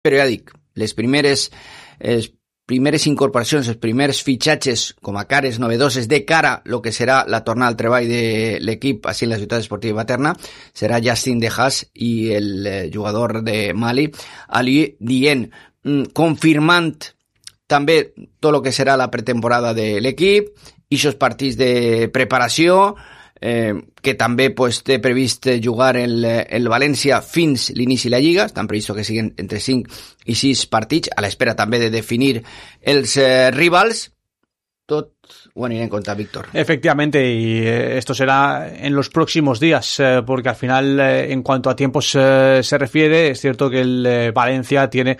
però ja dic, les primeres incorporacions, els primers fitxatges com a cares novedoses de cara a lo que serà la tornada al treball de l'equip així en la ciutat esportiva Paterna serà Justin De Haas i el jugador de Mali, Ali Dien, confirmant també tot el que serà la pretemporada de l'equip i aquests partits de preparació que també té previst jugar el València fins l'inici de la Lliga. Estan previstos que siguin entre 5 i 6 partits, a l'espera també de definir els rivals. Tot ho aniré en cuenta, Víctor. Efectivamente, y esto será en los próximos días, porque al final, en cuanto a tiempos se refiere, es cierto que el Valencia tiene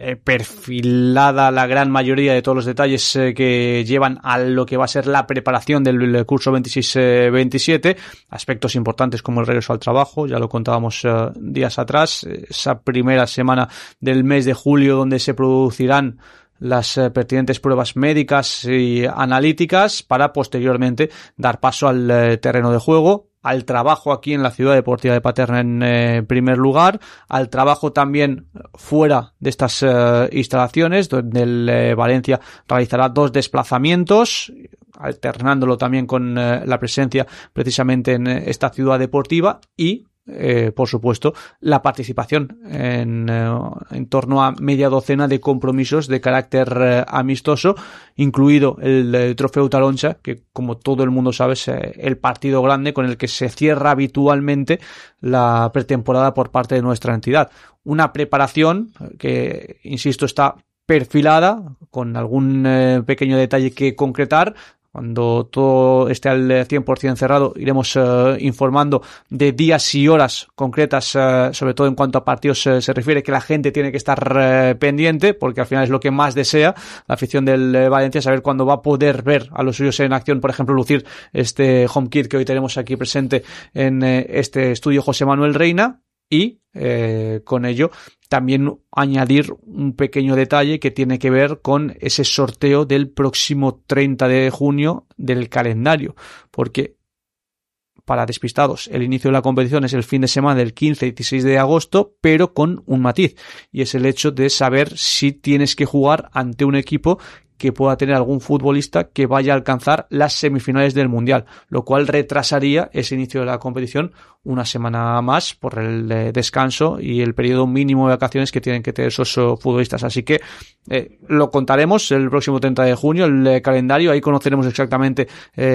perfilada la gran mayoría de todos los detalles que llevan a lo que va a ser la preparación del curso 26-27, aspectos importantes como el regreso al trabajo, ya lo contábamos días atrás, esa primera semana del mes de julio donde se producirán las pertinentes pruebas médicas y analíticas para posteriormente dar paso al terreno de juego, al trabajo aquí en la Ciudad Deportiva de Paterna en primer lugar, al trabajo también fuera de estas instalaciones, donde el Valencia realizará 2 desplazamientos, alternándolo también con la presencia precisamente en esta ciudad deportiva y por supuesto, la participación en torno a media docena de compromisos de carácter amistoso, incluido el Trofeu Taloncha, que como todo el mundo sabe es el partido grande con el que se cierra habitualmente la pretemporada por parte de nuestra entidad. Una preparación que, insisto, está perfilada, con algún pequeño detalle que concretar. Cuando todo esté al 100% cerrado, iremos informando de días y horas concretas, sobre todo en cuanto a partidos se refiere, que la gente tiene que estar pendiente, porque al final es lo que más desea la afición del Valencia, saber cuándo va a poder ver a los suyos en acción, por ejemplo, lucir este home kit que hoy tenemos aquí presente en este estudio José Manuel Reina. Y con ello también añadir un pequeño detalle que tiene que ver con ese sorteo del próximo 30 de junio del calendario, porque para despistados el inicio de la competición es el fin de semana del 15 y 16 de agosto, pero con un matiz, y es el hecho de saber si tienes que jugar ante un equipo que pueda tener algún futbolista que vaya a alcanzar las semifinales del Mundial, lo cual retrasaría ese inicio de la competición una semana más por el descanso y el periodo mínimo de vacaciones que tienen que tener esos futbolistas. Así que lo contaremos el próximo 30 de junio, el calendario, ahí conoceremos exactamente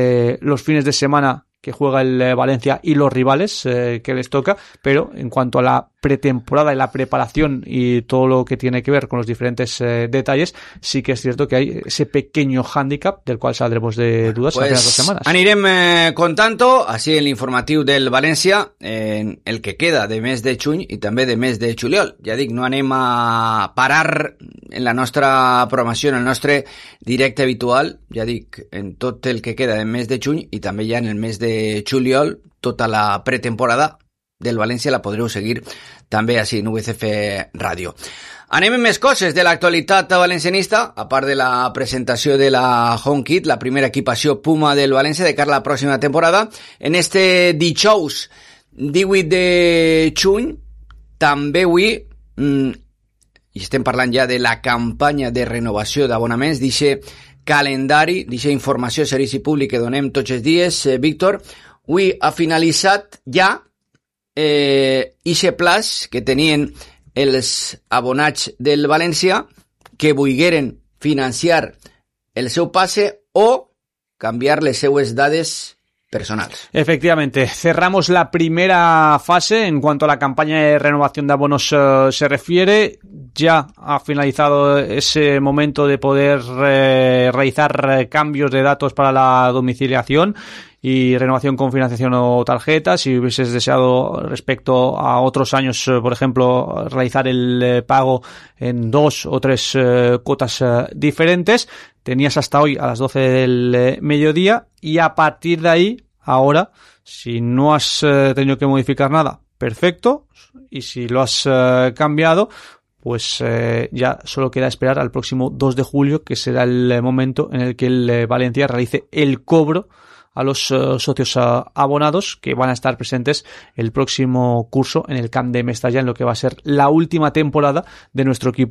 los fines de semana que juega el Valencia y los rivales que les toca, pero en cuanto a la pretemporada y la preparación y todo lo que tiene que ver con los diferentes detalles, sí que es cierto que hay ese pequeño hándicap del cual saldremos de dudas en las 2 semanas. Anirem contant-ho, així en l'informatiu del València, en el que queda de mes de juny i també de mes de juliol. Ja dic, no anem a parar en la nostra programació, en el nostre directe habitual, ja dic, en tot el que queda del mes de juny i també ja en el mes de juliol, tota la pretemporada del València la podreu seguir també així en UCF Ràdio. Anem amb més coses de l'actualitat valencianista, a part de la presentació de la Home Kit, la primera equipació Puma del València de cara a la pròxima temporada. En este dijous 18 de juny, també avui, i estem parlant ja de la campanya de renovació d'abonaments, d'aquest calendari, d'aquesta informació, servici públic que donem tots els dies, Víctor, avui ha finalitzat ja ixe plaç que tenien els abonats del València que volgueren financiar el seu passe o canviar les seues dades personales. Efectivamente, cerramos la primera fase en cuanto a la campaña de renovación de abonos se refiere. Ya ha finalizado ese momento de poder realizar cambios de datos para la domiciliación y renovación con financiación o tarjeta. Si hubieses deseado respecto a otros años, por ejemplo, realizar el pago en 2 o 3 cuotas diferentes, tenías hasta hoy a las 12 del mediodía y a partir de ahí, ahora, si no has tenido que modificar nada, perfecto, y si lo has cambiado, pues ya solo queda esperar al próximo 2 de julio, que será el momento en el que el Valencia realice el cobro a los socios abonados que van a estar presentes el próximo curso en el Camp de Mestalla, en lo que va a ser la última temporada de nuestro equipo